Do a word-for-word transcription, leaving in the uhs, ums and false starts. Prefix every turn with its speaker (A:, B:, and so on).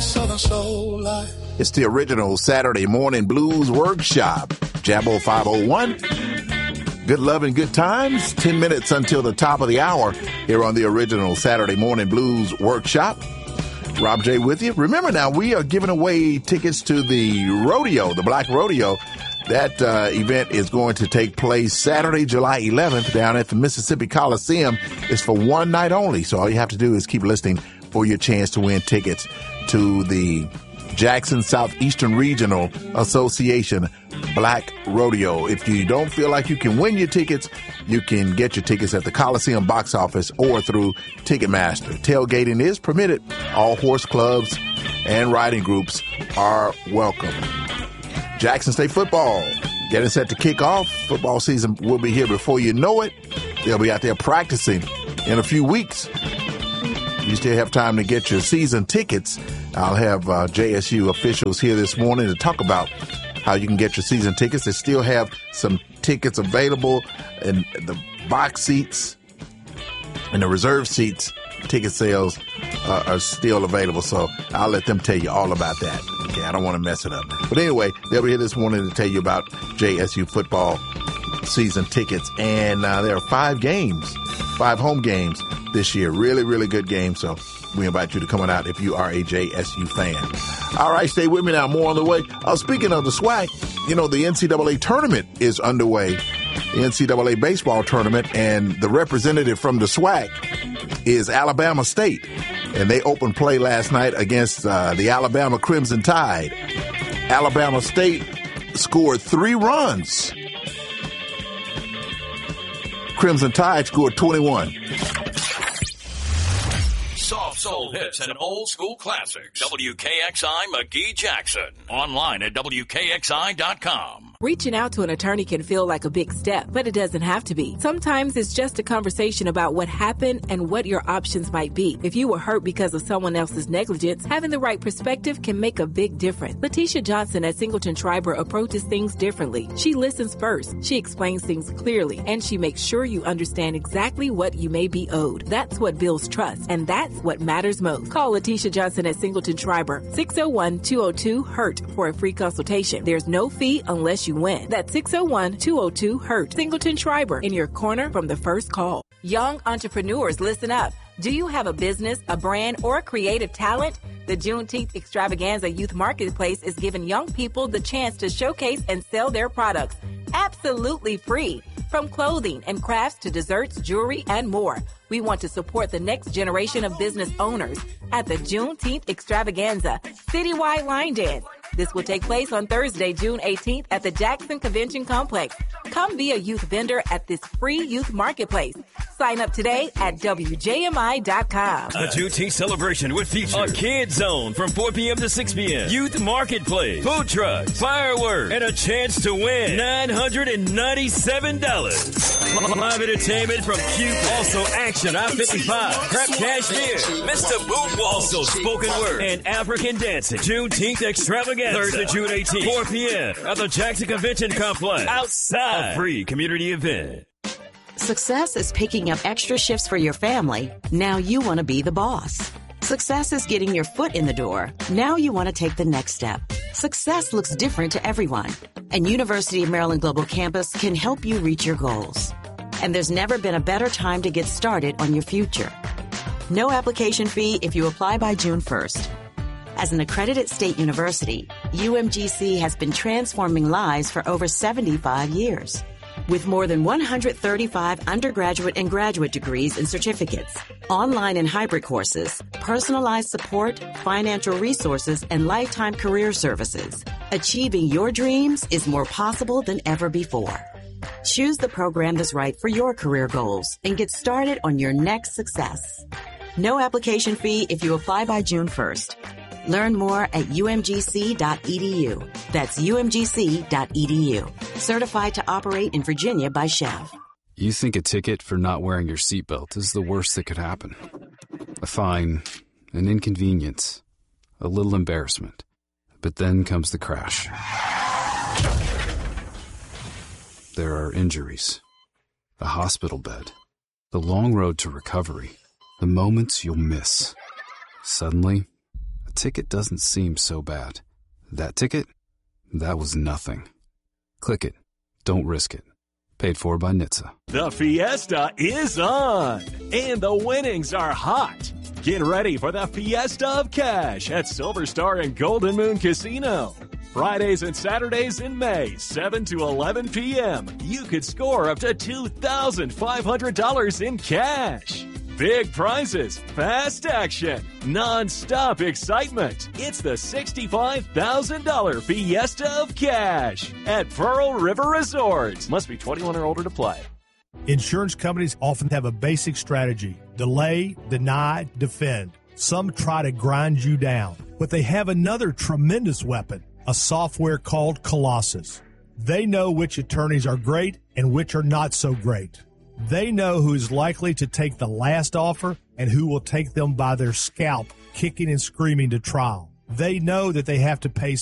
A: Southern Soul Life.
B: It's the original Saturday Morning Blues Workshop. Jabbo five oh one. Good love and good times. Ten minutes until the top of the hour here on the original Saturday Morning Blues Workshop. Rob J with you. Remember now, we are giving away tickets to the rodeo, the Black Rodeo. That uh, event is going to take place Saturday, July eleventh, down at the Mississippi Coliseum. It's for one night only, so all you have to do is keep listening for your chance to win tickets to the Jackson Southeastern Regional Association Black Rodeo. If you don't feel like you can win your tickets, you can get your tickets at the Coliseum box office or through Ticketmaster. Tailgating is permitted. All horse clubs and riding groups are welcome. Jackson State football getting set to kick off. Football season will be here before you know it. They'll be out there practicing in a few weeks. You still have time to get your season tickets. I'll have uh, J S U officials here this morning to talk about how you can get your season tickets. They still have some tickets available in the box seats and the reserve seats. Ticket sales uh, are still available, so I'll let them tell you all about that. Okay, I don't want to mess it up. But anyway, they'll be here this morning to tell you about J S U football season tickets. And uh, there are five games, five home games this year. Really, really good games. So we invite you to come on out if you are a J S U fan. All right, stay with me now. More on the way. Uh, speaking of the SWAC, you know, the N C double A tournament is underway. The N C double A baseball tournament, and the representative from the SWAC is Alabama State. And they opened play last night against uh, the Alabama Crimson Tide. Alabama State scored three runs. Crimson Tide scored twenty-one.
C: Soft soul hits and old school classics. W K X I McGee Jackson. Online at W K X I dot com.
D: Reaching out to an attorney can feel like a big step, but it doesn't have to be. Sometimes it's just a conversation about what happened and what your options might be. If you were hurt because of someone else's negligence, having the right perspective can make a big difference. Letitia Johnson at Singleton Schreiber approaches things differently. She listens first, she explains things clearly, and she makes sure you understand exactly what you may be owed. That's what builds trust, and that's what matters most. Call Letitia Johnson at Singleton Schreiber, six oh one, two oh two, hurt for a free consultation. There's no fee unless you win. That's six oh one, two oh two, hurt. Singleton Schreiber, in your corner from the first call. Young entrepreneurs, listen up. Do you have a business, a brand, or a creative talent? The Juneteenth Extravaganza Youth Marketplace is giving young people the chance to showcase and sell their products absolutely free. From clothing and crafts to desserts, jewelry, and more. We want to support the next generation of business owners at the Juneteenth Extravaganza Citywide Line Dance. This will take place on Thursday, June eighteenth at the Jackson Convention Complex. Come be a youth vendor at this free youth marketplace. Sign up today at W J M I dot com.
E: A Juneteenth celebration would feature a kids zone from four p.m. to six p.m. Youth marketplace, food trucks, fireworks, and a chance to win nine hundred ninety-seven dollars. Live entertainment from Cupid. Also Action I fifty-five, Crap Cashmere, Mister Boom, also spoken word and African dancing. Juneteenth extravaganza. Thursday, June eighteenth, four p.m. at the Jackson Convention Complex. Outside. A free community event.
F: Success is picking up extra shifts for your family. Now you want to be the boss. Success is getting your foot in the door. Now you want to take the next step. Success looks different to everyone, and University of Maryland Global Campus can help you reach your goals. And there's never been a better time to get started on your future. No application fee if you apply by June first. As an accredited state university, U M G C has been transforming lives for over seventy-five years. With more than one hundred thirty-five undergraduate and graduate degrees and certificates, online and hybrid courses, personalized support, financial resources, and lifetime career services, achieving your dreams is more possible than ever before. Choose the program that's right for your career goals and get started on your next success. No application fee if you apply by June first. Learn more at U M G C dot E D U. That's U M G C dot E D U. Certified to operate in Virginia by Chev.
G: You think a ticket for not wearing your seatbelt is the worst that could happen. A fine, an inconvenience, a little embarrassment. But then comes the crash. There are injuries, a hospital bed, the long road to recovery, the moments you'll miss. Suddenly, that ticket doesn't seem so bad. That ticket? That was nothing. Click it. Don't risk it. Paid for by N H T S A.
A: The Fiesta is on, and the winnings are hot. Get ready for the Fiesta of Cash at Silver Star and Golden Moon Casino. Fridays and Saturdays in May, seven to eleven p.m. You could score up to two thousand five hundred dollars in cash. Big prizes, fast action, non-stop excitement. It's the sixty-five thousand dollars Fiesta of Cash at Pearl River Resort. Must be twenty-one or older to play.
H: Insurance companies often have a basic strategy: delay, deny, defend. Some try to grind you down, but they have another tremendous weapon, a software called Colossus. They know which attorneys are great and which are not so great. They know who is likely to take the last offer and who will take them by their scalp, kicking and screaming to trial. They know that they have to pay